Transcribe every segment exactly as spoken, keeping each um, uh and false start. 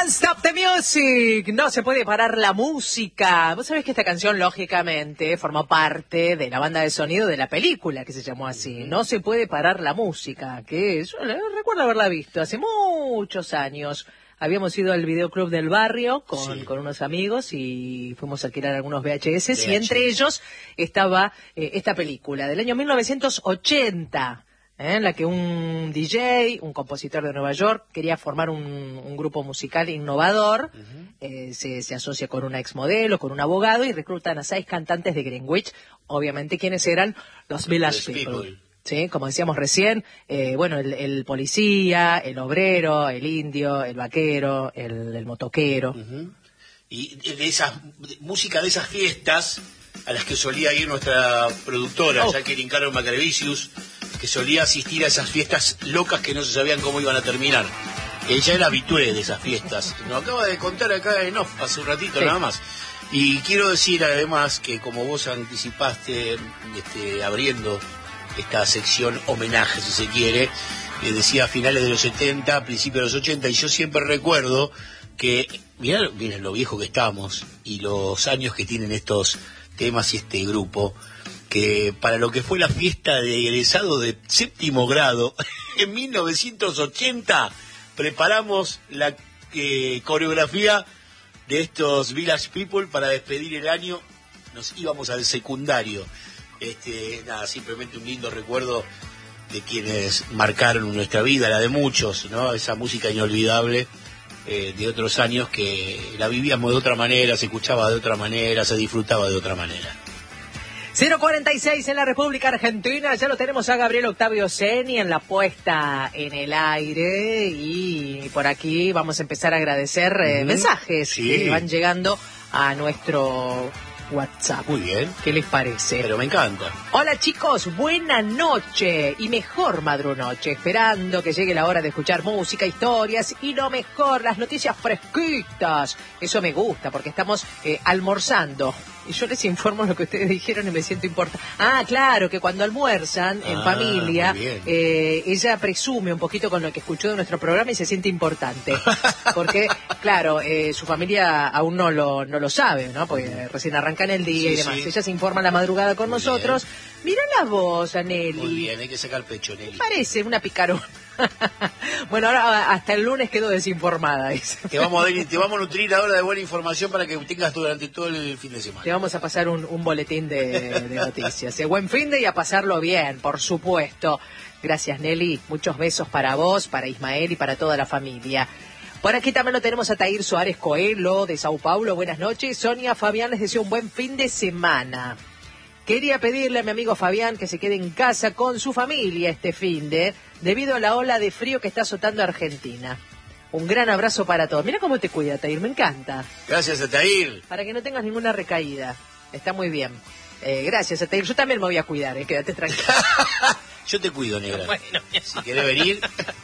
Can't Stop the Music, no se puede parar la música. Vos sabés que esta canción, lógicamente, formó parte de la banda de sonido de la película que se llamó así, No se puede parar la música, que yo recuerdo haberla visto hace muchos años. Habíamos ido al videoclub del barrio con, sí. con unos amigos y fuimos a alquilar algunos V H S, V H S. Y entre ellos estaba eh, esta película del año mil novecientos ochenta. ¿Eh? En la que un D J, un compositor de Nueva York, quería formar un, un grupo musical innovador, uh-huh. eh, se, se asocia con una exmodelo, con un abogado y reclutan a seis cantantes de Greenwich, obviamente quienes eran los Village People. People. Sí, como decíamos recién, eh, bueno, el, el policía, el obrero, el indio, el vaquero, el, el motoquero. Uh-huh. Y de esa de, música de esas fiestas a las que solía ir nuestra productora, oh. Jacqueline Carol Macrevicius, que solía asistir a esas fiestas locas que no se sabían cómo iban a terminar. Ella era habitué de esas fiestas. Nos acaba de contar acá en off hace un ratito, sí. Nada más. Y quiero decir además que como vos anticipaste, este, abriendo esta sección homenaje, si se quiere, eh, decía a finales de los setenta, principios de los ochenta, y yo siempre recuerdo que, mirá, miren lo viejo que estamos y los años que tienen estos temas y este grupo, que para lo que fue la fiesta de egresado de séptimo grado en mil novecientos ochenta preparamos la eh, coreografía de estos Village People para despedir el año. Nos íbamos al secundario. Este, nada, simplemente un lindo recuerdo de quienes marcaron nuestra vida, la de muchos, ¿no? Esa música inolvidable eh, de otros años que la vivíamos de otra manera, se escuchaba de otra manera, se disfrutaba de otra manera. cero cuarenta y seis en la República Argentina, ya lo tenemos a Gabriel Octavio Seni en la puesta en el aire y por aquí vamos a empezar a agradecer eh, mm, mensajes sí. que van llegando a nuestro WhatsApp. Muy bien. ¿Qué les parece? Pero me encanta. Hola chicos, buena noche y mejor madrunoche, esperando que llegue la hora de escuchar música, historias y lo mejor, las noticias fresquitas. Eso me gusta porque estamos eh, almorzando. Y yo les informo lo que ustedes dijeron y me siento importante. Ah, claro, que cuando almuerzan en ah, familia, eh, ella presume un poquito con lo que escuchó de nuestro programa y se siente importante. Porque, claro, eh, su familia aún no lo, no lo sabe, ¿no? Porque recién arrancan el día sí, y demás. Sí. Ella se informa a la madrugada con Muy nosotros. Bien. Mirá la voz, Aneli. Muy bien, hay que sacar pecho, Nelly. Parece una picarona. Bueno, ahora hasta el lunes quedo desinformada. Te vamos a, te vamos a nutrir ahora de buena información para que tengas durante todo el fin de semana. Te vamos a pasar un, un boletín de, de noticias. Buen fin de y a pasarlo bien, por supuesto. Gracias, Nelly. Muchos besos para vos, para Ismael y para toda la familia. Por aquí también lo tenemos a Tair Suárez Coelho, de Sao Paulo. Buenas noches. Sonia Fabián les deseo un buen fin de semana. Quería pedirle a mi amigo Fabián que se quede en casa con su familia este finde, debido a la ola de frío que está azotando a Argentina. Un gran abrazo para todos. Mira cómo te cuida, Tair, me encanta. Gracias a Tair. Para que no tengas ninguna recaída. Está muy bien. Eh, gracias a Tair. Yo también me voy a cuidar, eh, quédate tranquilo. Yo te cuido, negra. Bueno, si querés venir.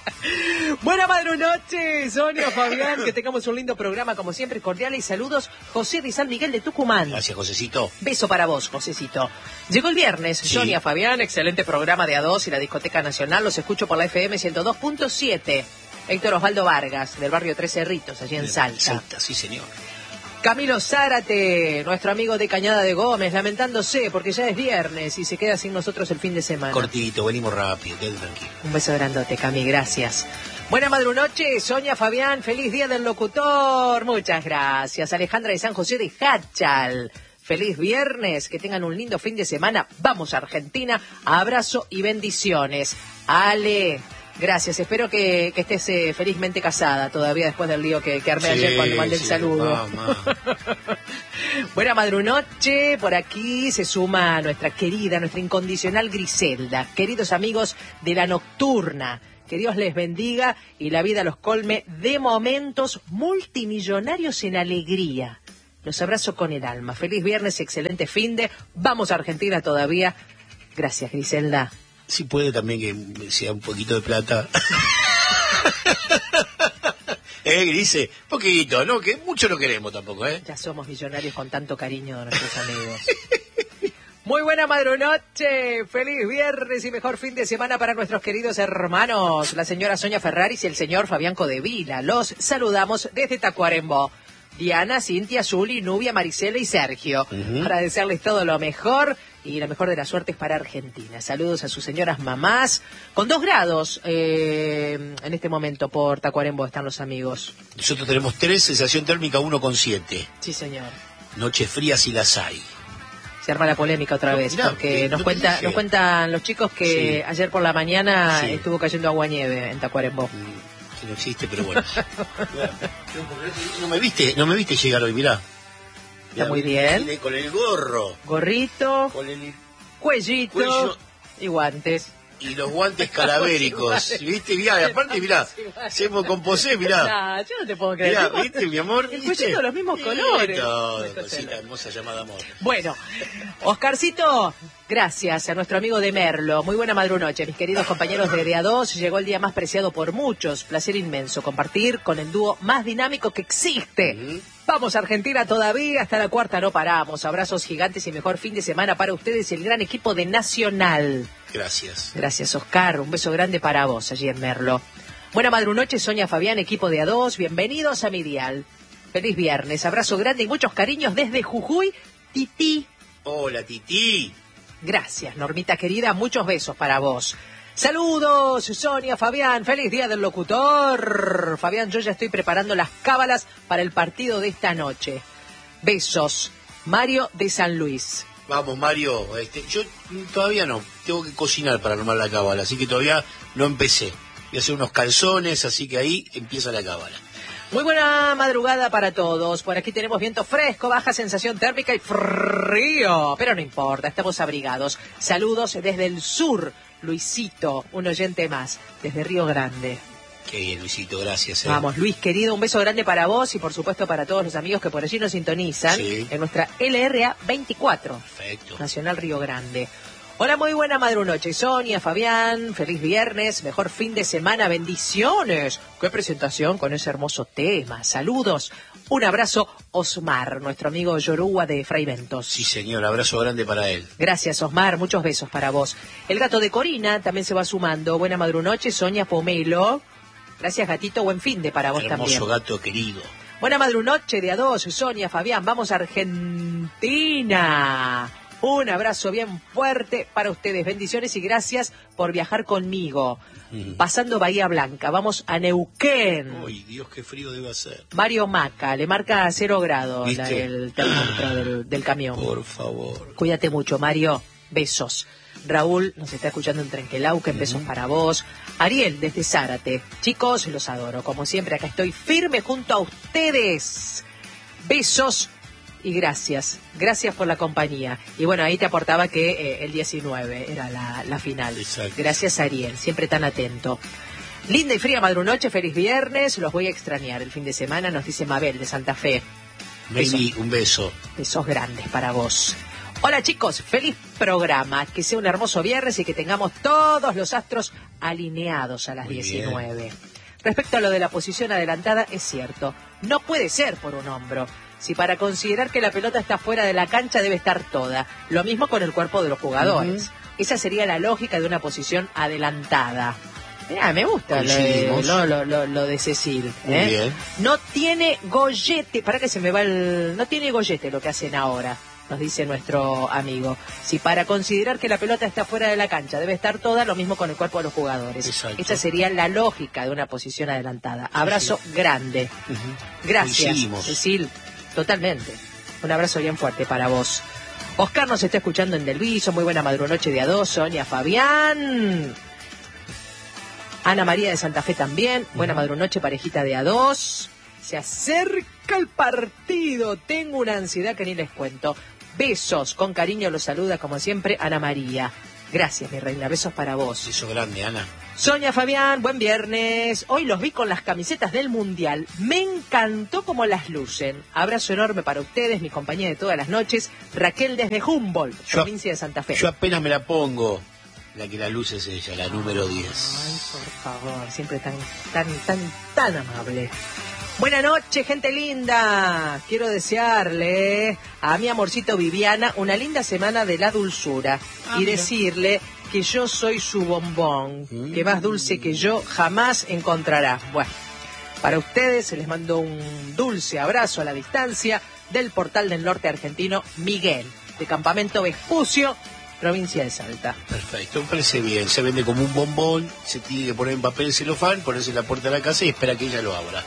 Buena madrunoche, Sonia, Fabián, que tengamos un lindo programa como siempre, cordiales y saludos, José de San Miguel de Tucumán. Gracias, Josecito. Beso para vos, Josecito. Llegó el viernes, sí. Sonia, Fabián, excelente programa de A dos y la Discoteca Nacional, los escucho por la F M ciento dos punto siete. Héctor Osvaldo Vargas, del barrio Tres Cerritos, allí en Salta. Salta, sí señor. Camilo Zárate, nuestro amigo de Cañada de Gómez, lamentándose porque ya es viernes y se queda sin nosotros el fin de semana. Cortito, venimos rápido, quédate tranquilo. Un beso grandote, Cami, gracias. Buena madrunoche, Sonia, Fabián, feliz día del locutor. Muchas gracias. Alejandra de San José de Hachal. Feliz viernes, que tengan un lindo fin de semana. Vamos a Argentina, abrazo y bendiciones. Ale, gracias, espero que, que estés eh, felizmente casada todavía después del lío que, que armé sí, ayer cuando mandé sí, el saludo. Mamá. Buena madrunoche, por aquí se suma nuestra querida, nuestra incondicional Griselda. Queridos amigos de La Nocturna, que Dios les bendiga y la vida los colme de momentos multimillonarios en alegría. Los abrazo con el alma. Feliz viernes, excelente finde. Vamos a Argentina todavía. Gracias, Griselda. Si puede también que sea un poquito de plata. eh, Grise, poquito, ¿no? Que mucho no queremos tampoco, ¿eh? Ya somos millonarios con tanto cariño de nuestros amigos. Muy buena madrunoche, feliz viernes y mejor fin de semana para nuestros queridos hermanos, la señora Sonia Ferraris y el señor Fabián Codevila. Los saludamos desde Tacuarembó. Diana, Cintia, Zuli, Nubia, Marisela y Sergio. Uh-huh. Para desearles todo lo mejor y la mejor de las suertes para Argentina. Saludos a sus señoras mamás. Con dos grados eh, en este momento por Tacuarembó están los amigos. Nosotros tenemos tres, sensación térmica uno con siete. Sí, señor. Noches frías y las hay. Se arma la polémica otra vez, no, porque eh, nos, no cuenta, nos cuentan los chicos que sí. ayer por la mañana sí. estuvo cayendo agua-nieve en Tacuarembó. Que no existe, pero bueno. no me viste, no me viste llegar hoy, mirá. Está mirá, muy bien. Con el gorro. Gorrito, con el cuellito cuello, y guantes. Y los guantes calavéricos, ¿viste? Mirá, aparte, mirá, hacemos composé, mirá. No, yo no te puedo creer. Mirá, ¿viste, mi amor? El cuellito de los mismos colores. Todo, cosita hermosa llamada amor. Bueno, Oscarcito, gracias a nuestro amigo de Merlo. Muy buena madrunoche, mis queridos compañeros de D A dos. Llegó el día más preciado por muchos. Placer inmenso compartir con el dúo más dinámico que existe. Uh-huh. Vamos Argentina todavía, hasta la cuarta no paramos. Abrazos gigantes y mejor fin de semana para ustedes y el gran equipo de Nacional. Gracias. Gracias, Oscar. Un beso grande para vos allí en Merlo. Buena madrunoche, Sonia Fabián, equipo de A dos. Bienvenidos a mi dial. Feliz viernes. Abrazo grande y muchos cariños desde Jujuy. Titi. Hola, Titi. Gracias, Normita querida. Muchos besos para vos. Saludos, Sonia, Fabián. Feliz día del locutor. Fabián, yo ya estoy preparando las cábalas para el partido de esta noche. Besos. Mario de San Luis. Vamos, Mario, este, yo todavía no, tengo que cocinar para armar la cábala, así que todavía no empecé. Voy a hacer unos calzones, así que ahí empieza la cábala. Muy buena madrugada para todos. Por aquí tenemos viento fresco, baja sensación térmica y frío, pero no importa, estamos abrigados. Saludos desde el sur, Luisito, un oyente más, desde Río Grande. Qué bien, Luisito, gracias. Eh. Vamos, Luis, querido, un beso grande para vos y por supuesto para todos los amigos que por allí nos sintonizan sí. en nuestra L R A veinticuatro. Perfecto. Nacional Río Grande. Hola, muy buena madrunoche, Sonia, Fabián, feliz viernes, mejor fin de semana, bendiciones. Qué presentación con ese hermoso tema. Saludos. Un abrazo, Osmar, nuestro amigo Yoruba de Fray Ventos. Sí, señor, abrazo grande para él. Gracias, Osmar, muchos besos para vos. El gato de Corina también se va sumando. Buena madrunoche, Sonia Pomelo. Gracias, gatito, buen fin de para vos hermoso también. Hermoso gato querido. Buena madrunoche de A dos, Sonia, Fabián, vamos a Argentina. Un abrazo bien fuerte para ustedes, bendiciones y gracias por viajar conmigo. Mm. Pasando Bahía Blanca, vamos a Neuquén. Uy, Dios, qué frío debe hacer. Mario Maca, le marca cero grados la, el termómetro del, del camión. Por favor. Cuídate mucho, Mario, besos. Raúl nos está escuchando en Trenquelauquen, uh-huh. besos para vos. Ariel, desde Zárate. Chicos, los adoro. Como siempre, acá estoy firme junto a ustedes. Besos y gracias. Gracias por la compañía. Y bueno, ahí te aportaba que eh, el diecinueve era la, la final. Exacto. Gracias, Ariel. Siempre tan atento. Linda y fría madrunoche, feliz viernes. Los voy a extrañar el fin de semana, nos dice Mabel de Santa Fe. Meli, un beso. Besos grandes para vos. Hola chicos, feliz programa, que sea un hermoso viernes y que tengamos todos los astros alineados a las Muy diecinueve. Bien. Respecto a lo de la posición adelantada, es cierto, no puede ser por un hombro. Si para considerar que la pelota está fuera de la cancha debe estar toda, lo mismo con el cuerpo de los jugadores. Uh-huh. Esa sería la lógica de una posición adelantada. Mirá, me gusta lo, lo, lo, lo, lo de Cecil. ¿eh? Bien. No tiene gollete, para que se me va el... No tiene gollete lo que hacen ahora. Nos dice nuestro amigo. Si para considerar que la pelota está fuera de la cancha debe estar toda, lo mismo con el cuerpo de los jugadores. Exacto. Esa sería la lógica de una posición adelantada. Abrazo sí. grande. Uh-huh. Gracias, Cecil. Totalmente. Un abrazo bien fuerte para vos. Oscar nos está escuchando en Delviso. Muy buena madrunoche de A dos. Sonia, Fabián. Ana María de Santa Fe también. Buena uh-huh. madrunoche, parejita de A dos. Se acerca el partido. Tengo una ansiedad que ni les cuento. Besos, con cariño los saluda como siempre Ana María. Gracias, mi reina, besos para vos. Beso grande, Ana. Sonia, Fabián, buen viernes. Hoy los vi con las camisetas del Mundial. Me encantó cómo las lucen. Abrazo enorme para ustedes, mi compañía de todas las noches, Raquel desde Humboldt, yo, provincia de Santa Fe. Yo apenas me la pongo. La que la luce es ella, la número diez. Ay, por favor, siempre tan, tan, tan, tan amable. Buenas noches, gente linda. Quiero desearle a mi amorcito Viviana una linda semana de la dulzura ah, y mira. decirle que yo soy su bombón, mm. que más dulce que yo jamás encontrará. Bueno, para ustedes les mando un dulce abrazo a la distancia del Portal del Norte argentino, Miguel, de Campamento Vespucio, provincia de Salta. Perfecto, me parece bien. Se vende como un bombón, se tiene que poner en papel celofán, ponerse en la puerta de la casa y espera que ella lo abra.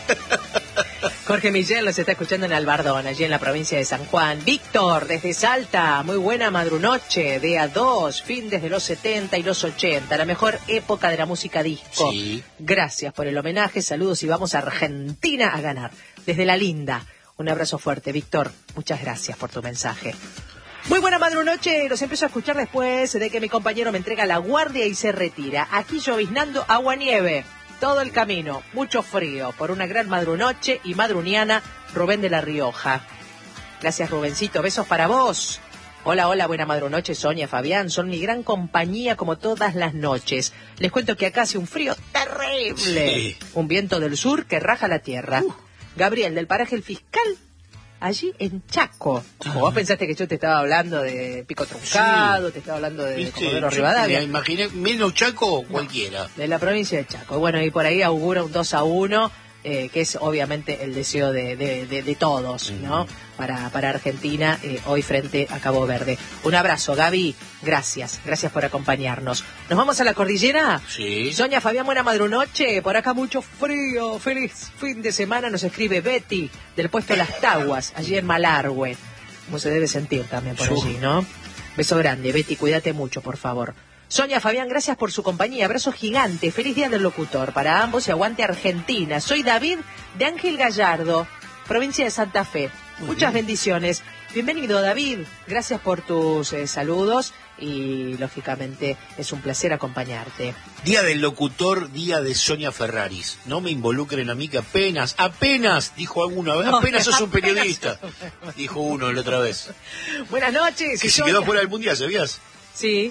Jorge Miguel nos está escuchando en Albardón, allí en la provincia de San Juan. Víctor, desde Salta, muy buena madrunoche, de A dos, fin desde los setenta y los ochenta, la mejor época de la música disco. Sí. Gracias por el homenaje, saludos y vamos a Argentina a ganar. Desde La Linda, un abrazo fuerte, Víctor, muchas gracias por tu mensaje. Muy buena madrunoche, los empiezo a escuchar después de que mi compañero me entrega la guardia y se retira. Aquí lloviznando agua nieve. Todo el camino, mucho frío, por una gran madrunoche y madruniana, Rubén de La Rioja. Gracias, Rubencito, besos para vos. Hola, hola, buena madrunoche, Sonia, Fabián, son mi gran compañía como todas las noches. Les cuento que acá hace un frío terrible, sí. Un viento del sur que raja la tierra. Uh. Gabriel, del paraje El Fiscal, allí en Chaco. Como vos pensaste que yo te estaba hablando de Pico Truncado, sí. Te estaba hablando de Comodoro Rivadavia. Me imaginé menos Chaco no, cualquiera. De la provincia de Chaco. Bueno, y por ahí augura un dos a uno, eh, que es obviamente el deseo de, de, de, de todos, ¿no? Mm. Para, para Argentina, eh, hoy frente a Cabo Verde. Un abrazo, Gaby. Gracias. Gracias por acompañarnos. ¿Nos vamos a la cordillera? Sí. Sonia, Fabián, buena madrunoche. Por acá mucho frío. Feliz fin de semana, nos escribe Betty, del puesto Las Taguas, allí en Malargüe. Como se debe sentir también por allí, ¿no? Beso grande, Betty, cuídate mucho, por favor. Sonia, Fabián, gracias por su compañía. Abrazo gigante. Feliz día del locutor para ambos y aguante Argentina. Soy David de Ángel Gallardo, provincia de Santa Fe. Muy Muchas bien. bendiciones. Bienvenido, David. Gracias por tus eh, saludos y, lógicamente, es un placer acompañarte. Día del locutor, día de Sonia Ferraris. No me involucren a mí que apenas, apenas, dijo alguno, apenas no, sos un periodista, dijo uno la otra vez. Buenas noches. Que se quedó fuera del mundial, ¿sabías? Sí.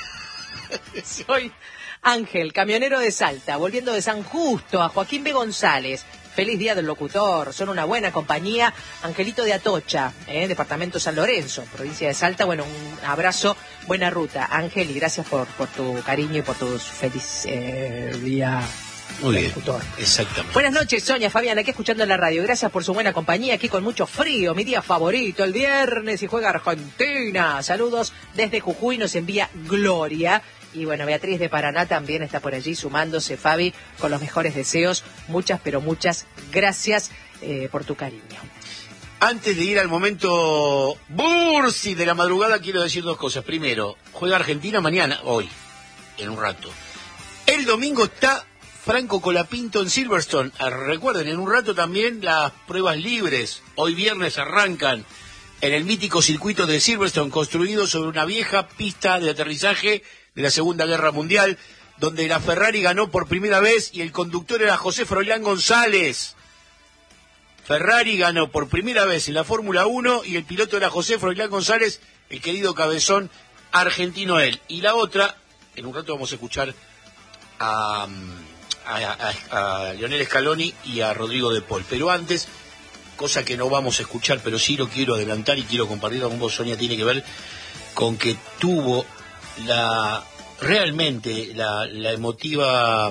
Soy Ángel, camionero de Salta, volviendo de San Justo a Joaquín B. González. Feliz día del locutor, son una buena compañía. Angelito de Atocha, eh, departamento San Lorenzo, provincia de Salta. Bueno, un abrazo, buena ruta, Ángel, y gracias por, por tu cariño y por tu feliz eh, día. Muy bien, locutor. Exactamente. Buenas noches, Sonia, Fabián, aquí escuchando en la radio. Gracias por su buena compañía, aquí con mucho frío, mi día favorito, el viernes, y juega Argentina. Saludos desde Jujuy, nos envía Gloria. Y bueno, Beatriz de Paraná también está por allí sumándose, Fabi, con los mejores deseos. Muchas, pero muchas gracias eh, por tu cariño. Antes de ir al momento Bursi de la madrugada, quiero decir dos cosas. Primero, juega Argentina mañana, hoy, en un rato. El domingo está Franco Colapinto en Silverstone. Recuerden, en un rato también las pruebas libres. Hoy viernes arrancan en el mítico circuito de Silverstone, construido sobre una vieja pista de aterrizaje de la Segunda Guerra Mundial, donde la Ferrari ganó por primera vez y el conductor era José Froilán González. Ferrari ganó por primera vez en la Fórmula uno y el piloto era José Froilán González, el querido cabezón argentino él. Y la otra, en un rato vamos a escuchar a, a, a, a Lionel Scaloni y a Rodrigo de Paul. Pero antes, cosa que no vamos a escuchar, pero sí lo quiero adelantar y quiero compartir con vos, Sonia, tiene que ver con que tuvo la realmente la, la emotiva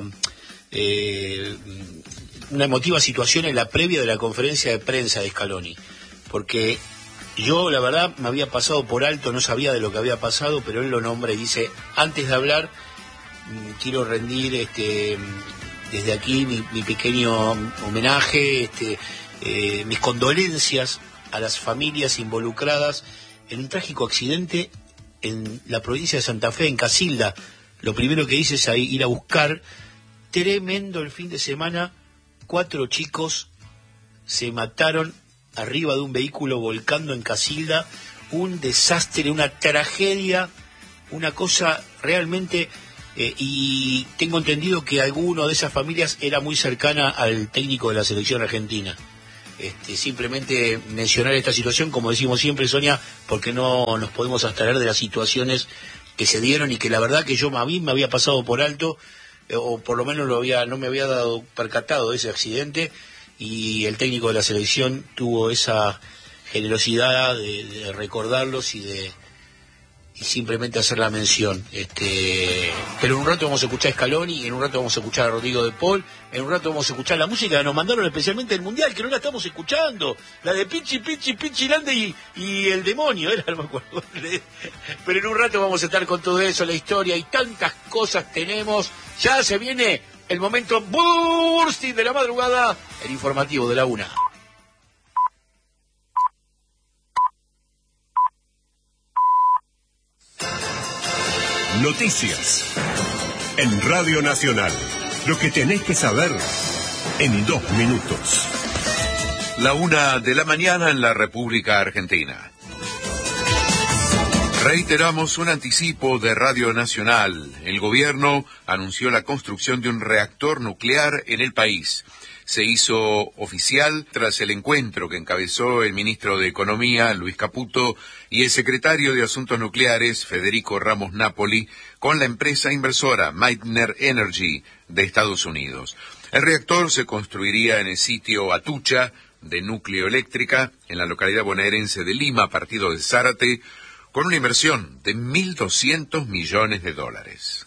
eh, una emotiva situación en la previa de la conferencia de prensa de Scaloni, porque yo la verdad me había pasado por alto, no sabía de lo que había pasado, pero él lo nombra y dice: antes de hablar quiero rendir este desde aquí mi, mi pequeño homenaje, este eh, mis condolencias a las familias involucradas en un trágico accidente en la provincia de Santa Fe, en Casilda. Lo primero que hice es ahí ir a buscar. Tremendo el fin de semana. Cuatro chicos se mataron arriba de un vehículo volcando en Casilda. Un desastre, una tragedia, una cosa realmente... Eh, y tengo entendido que alguno de esas familias era muy cercana al técnico de la selección argentina. Este, simplemente mencionar esta situación, como decimos siempre, Sonia, porque no nos podemos abstraer de las situaciones que se dieron y que la verdad que yo a mí me había pasado por alto, eh, o por lo menos lo había no me había dado percatado de ese accidente, y el técnico de la selección tuvo esa generosidad de, de recordarlos y de y simplemente hacer la mención. Este, pero en un rato vamos a escuchar a Scaloni, en un rato vamos a escuchar a Rodrigo de Paul, en un rato vamos a escuchar la música que nos mandaron especialmente del Mundial, que no la estamos escuchando, la de Pichi, Pichi, Pichi Lande y, y el demonio, era, no me acuerdo. Pero en un rato vamos a estar con todo eso, la historia y tantas cosas tenemos. Ya se viene el momento bursting de la madrugada, el informativo de la una. Noticias en Radio Nacional. Lo que tenés que saber en dos minutos. La una de la mañana en la República Argentina. Reiteramos un anticipo de Radio Nacional. El gobierno anunció la construcción de un reactor nuclear en el país. Se hizo oficial tras el encuentro que encabezó el ministro de Economía, Luis Caputo, y el secretario de Asuntos Nucleares, Federico Ramos Napoli, con la empresa inversora Meitner Energy de Estados Unidos. El reactor se construiría en el sitio Atucha de Núcleo Eléctrica, en la localidad bonaerense de Lima, partido de Zárate, con una inversión de mil doscientos millones de dólares.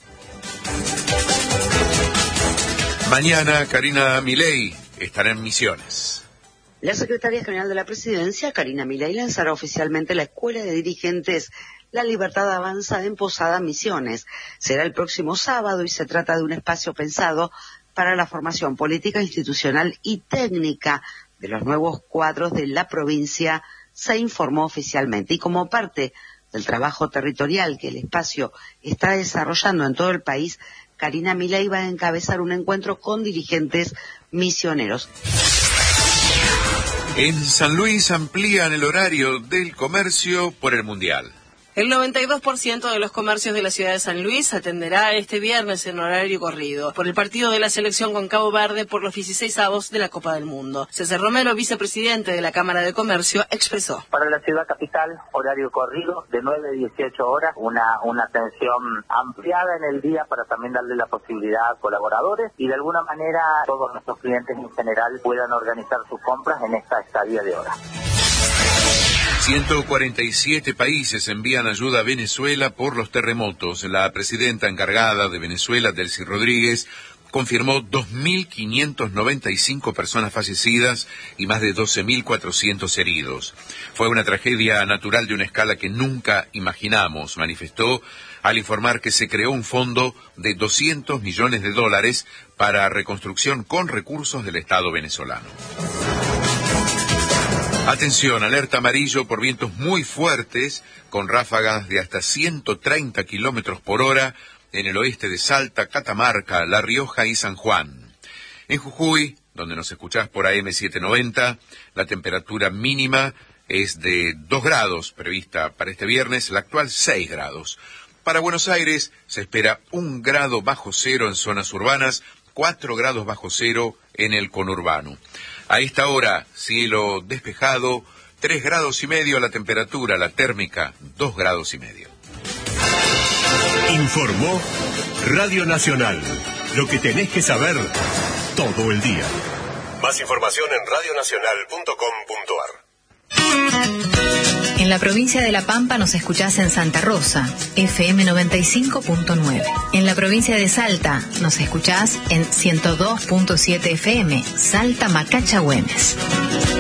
Mañana, Karina Milei estará en Misiones. La secretaria general de la Presidencia, Karina Milei, lanzará oficialmente la Escuela de Dirigentes La Libertad Avanza en Posada, Misiones. Será el próximo sábado y se trata de un espacio pensado para la formación política, institucional y técnica de los nuevos cuadros de la provincia, se informó oficialmente. Y como parte del trabajo territorial que el espacio está desarrollando en todo el país, Karina Milei va a encabezar un encuentro con dirigentes misioneros. En San Luis amplían el horario del comercio por el Mundial. El noventa y dos por ciento de los comercios de la ciudad de San Luis atenderá este viernes en horario corrido por el partido de la selección con Cabo Verde por los dieciseisavos de la Copa del Mundo. César Romero, vicepresidente de la Cámara de Comercio, expresó. Para la ciudad capital, horario corrido de nueve a dieciocho horas, una, una atención ampliada en el día para también darle la posibilidad a colaboradores y de alguna manera todos nuestros clientes en general puedan organizar sus compras en esta estadía de horas. ciento cuarenta y siete países envían ayuda a Venezuela por los terremotos. La presidenta encargada de Venezuela, Delcy Rodríguez, confirmó dos mil quinientas noventa y cinco personas fallecidas y más de doce mil cuatrocientos heridos. Fue una tragedia natural de una escala que nunca imaginamos, manifestó al informar que se creó un fondo de doscientos millones de dólares para reconstrucción con recursos del Estado venezolano. Atención, alerta amarillo por vientos muy fuertes, con ráfagas de hasta ciento treinta kilómetros por hora en el oeste de Salta, Catamarca, La Rioja y San Juan. En Jujuy, donde nos escuchás por A M setecientos noventa, la temperatura mínima es de dos grados, prevista para este viernes, la actual seis grados. Para Buenos Aires se espera un grado bajo cero en zonas urbanas, cuatro grados bajo cero en el conurbano. A esta hora, cielo despejado, tres grados y medio la temperatura, la térmica, dos grados y medio. Informó Radio Nacional. Lo que tenés que saber todo el día. Más información en radio nacional punto com punto ar. En la provincia de La Pampa nos escuchás en Santa Rosa, F M noventa y cinco punto nueve. En la provincia de Salta nos escuchás en ciento dos punto siete F M, Salta Macacha Güemes.